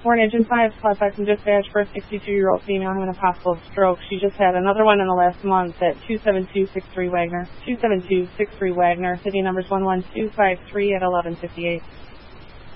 Warren Engine 5, Class 5 from dispatch for a 62-year-old female having a possible stroke. She just had another one in the last month at 27263 Wagner. 27263 Wagner, city numbers 11253 at 1158.